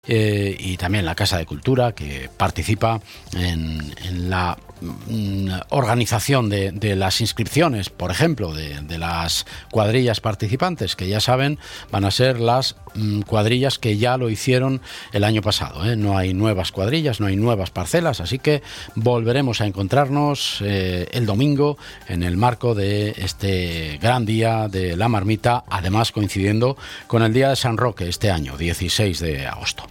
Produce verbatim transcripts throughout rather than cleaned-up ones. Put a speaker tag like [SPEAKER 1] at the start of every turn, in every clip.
[SPEAKER 1] Eh, y también la Casa de Cultura, que participa en, en la mm, organización de, de las inscripciones, por ejemplo, de, de las cuadrillas participantes, que ya saben van a ser las mm, cuadrillas que ya lo hicieron el año pasado, ¿eh? No hay nuevas cuadrillas, no hay nuevas parcelas, así que volveremos a encontrarnos eh, el domingo en el marco de este gran día de la marmita, además coincidiendo con el Día de San Roque este año, dieciséis de agosto.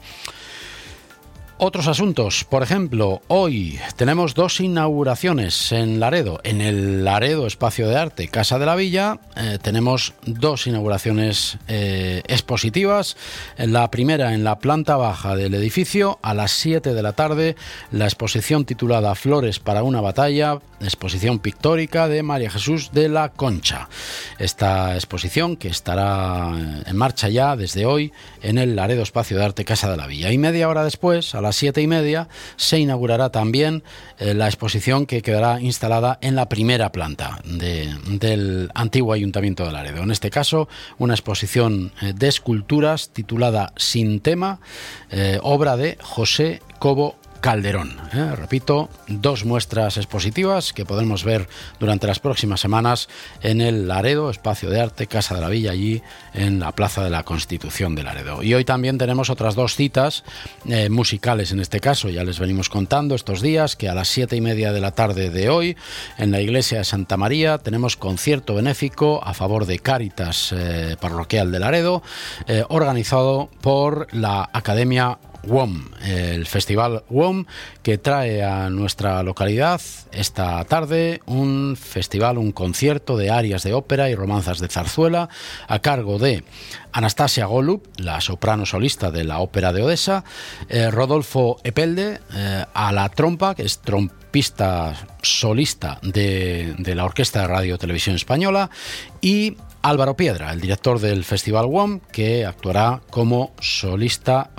[SPEAKER 1] Otros asuntos, por ejemplo, hoy tenemos dos inauguraciones en Laredo. En el Laredo Espacio de Arte Casa de la Villa eh, tenemos dos inauguraciones eh, expositivas. La primera en la planta baja del edificio a las siete de la tarde, la exposición titulada Flores para una batalla, exposición pictórica de María Jesús de la Concha. Esta exposición que estará en marcha ya desde hoy en el Laredo Espacio de Arte Casa de la Villa. Y media hora después, a las siete y media, se inaugurará también eh, la exposición que quedará instalada en la primera planta de, del antiguo Ayuntamiento de Laredo. En este caso, una exposición eh, de esculturas titulada Sin tema, eh, obra de José Cobo Calderón. ¿eh? Repito, dos muestras expositivas que podremos ver durante las próximas semanas en el Laredo Espacio de Arte Casa de la Villa, allí en la Plaza de la Constitución de Laredo. Y hoy también tenemos otras dos citas eh, musicales, en este caso ya les venimos contando estos días que a las siete y media de la tarde de hoy en la iglesia de Santa María tenemos concierto benéfico a favor de Cáritas eh, Parroquial de Laredo, eh, organizado por la Academia W O M, el Festival W O M, que trae a nuestra localidad esta tarde un festival, un concierto de arias de ópera y romanzas de zarzuela a cargo de Anastasia Golub, la soprano solista de la Ópera de Odessa, eh, Rodolfo Epelde eh, a la trompa, que es trompista solista de, de la Orquesta de Radio Televisión Española, y Álvaro Piedra, el director del Festival W O M, que actuará como solista,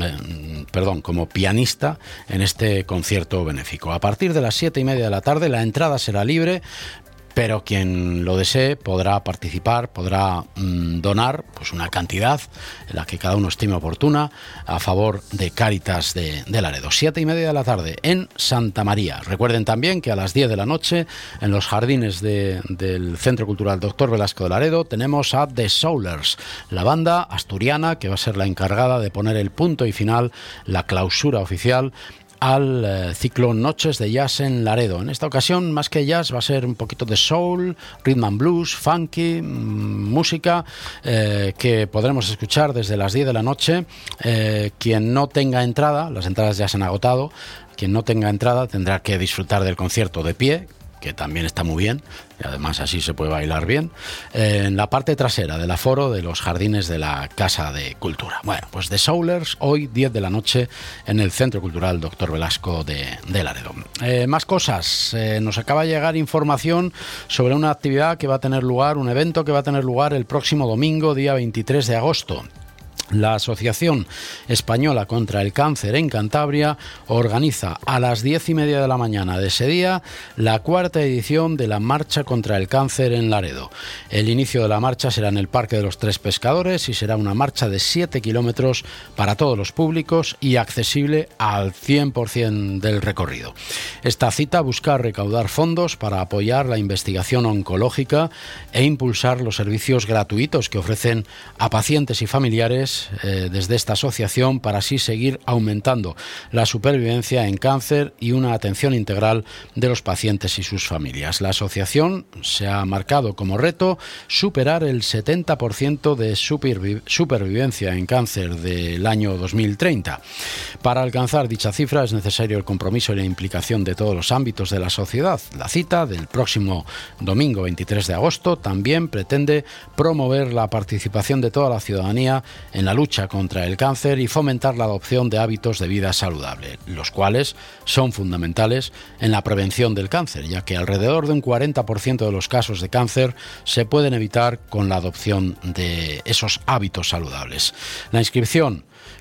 [SPEAKER 1] eh, perdón, como pianista en este concierto benéfico. A partir de las siete y media de la tarde la entrada será libre, pero quien lo desee podrá participar, podrá mmm, donar pues una cantidad, la que cada uno estime oportuna, a favor de Cáritas de, de Laredo. Siete y media de la tarde en Santa María. Recuerden también que a las diez de la noche, en los jardines de, del Centro Cultural Doctor Velasco de Laredo, tenemos a The Soulers, la banda asturiana que va a ser la encargada de poner el punto y final, la clausura oficial al eh, ciclo Noches de Jazz en Laredo. En esta ocasión, más que jazz, va a ser un poquito de soul, rhythm and blues, funky, mmm, música eh, que podremos escuchar desde las diez de la noche. Eh, quien no tenga entrada, las entradas ya se han agotado, quien no tenga entrada tendrá que disfrutar del concierto de pie, que también está muy bien, y además así se puede bailar bien, eh, en la parte trasera del aforo de los jardines de la Casa de Cultura. Bueno, pues The Soulers, hoy diez de la noche en el Centro Cultural Doctor Velasco de, de Laredo. Eh, más cosas, eh, nos acaba de llegar información sobre una actividad que va a tener lugar, un evento que va a tener lugar el próximo domingo, día veintitrés de agosto. La Asociación Española contra el Cáncer en Cantabria organiza a las diez y media de la mañana de ese día la cuarta edición de la Marcha contra el Cáncer en Laredo. El inicio de la marcha será en el Parque de los Tres Pescadores y será una marcha de siete kilómetros para todos los públicos y accesible al cien por ciento del recorrido. Esta cita busca recaudar fondos para apoyar la investigación oncológica e impulsar los servicios gratuitos que ofrecen a pacientes y familiares Eh, desde esta asociación para así seguir aumentando la supervivencia en cáncer y una atención integral de los pacientes y sus familias. La asociación se ha marcado como reto superar el setenta por ciento de supervi- supervivencia en cáncer del año dos mil treinta. Para alcanzar dicha cifra es necesario el compromiso y la implicación de todos los ámbitos de la sociedad. La cita del próximo domingo veintitrés de agosto también pretende promover la participación de toda la ciudadanía en la lucha contra el cáncer y fomentar la adopción de hábitos de vida saludable, los cuales son fundamentales en la prevención del cáncer, ya que alrededor de un cuarenta por ciento de los casos de cáncer se pueden evitar con la adopción de esos hábitos saludables. La inscripción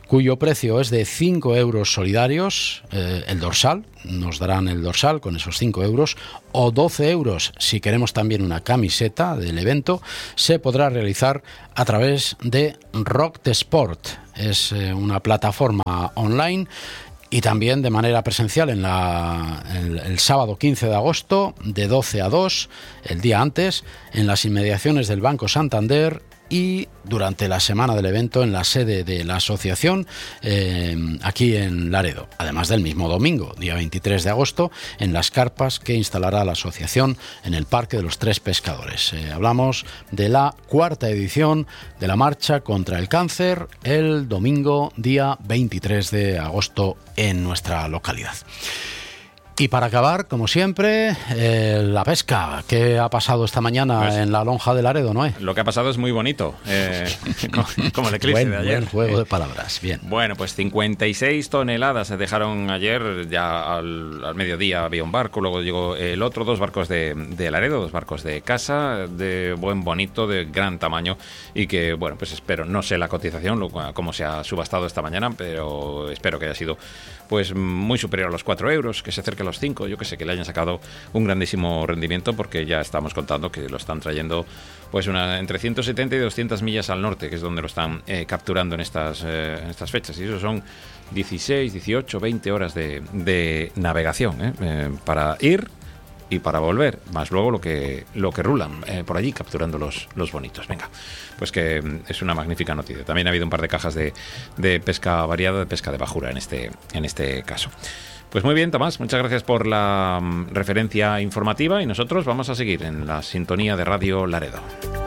[SPEAKER 1] cuyo precio es de cinco euros solidarios, eh, el dorsal, nos darán el dorsal con esos cinco euros, o doce euros si queremos también una camiseta del evento, se podrá realizar a través de Rock the Sport. Es eh, una plataforma online y también de manera presencial en la, el, el sábado quince de agosto de doce a dos, el día antes, en las inmediaciones del Banco Santander, y durante la semana del evento en la sede de la asociación eh, aquí en Laredo, además del mismo domingo, día veintitrés de agosto, en las carpas que instalará la asociación en el Parque de los Tres Pescadores. Eh, hablamos de la cuarta edición de la Marcha contra el Cáncer, el domingo día veintitrés de agosto en nuestra localidad. Y para acabar, como siempre, eh, la pesca. ¿Qué ha pasado esta mañana pues, en la lonja de Laredo, Noé?
[SPEAKER 2] Lo que ha pasado es muy bonito, eh, como el eclipse
[SPEAKER 1] buen,
[SPEAKER 2] de ayer.
[SPEAKER 1] Buen juego de palabras, bien.
[SPEAKER 2] Bueno, pues cincuenta y seis toneladas se dejaron ayer, ya al, al mediodía había un barco, luego llegó el otro, dos barcos de, de Laredo, dos barcos de casa, de buen bonito, de gran tamaño, y que, bueno, pues espero, no sé la cotización, lo, cómo se ha subastado esta mañana, pero espero que haya sido pues muy superior a los cuatro euros, que se acerque a los cinco, yo que sé, que le hayan sacado un grandísimo rendimiento, porque ya estamos contando que lo están trayendo pues una, entre ciento setenta y doscientas millas al norte, que es donde lo están eh, capturando en estas, eh, en estas fechas, y eso son dieciséis, dieciocho, veinte horas de, de navegación eh, eh, para ir y para volver, más luego lo que lo que rulan eh, por allí capturando los, los bonitos. Venga, pues que es una magnífica noticia. También ha habido un par de cajas de, de pesca variada, de pesca de bajura en este, en este caso. Pues muy bien, Tomás, muchas gracias por la um, referencia informativa, y nosotros vamos a seguir en la sintonía de Radio Laredo.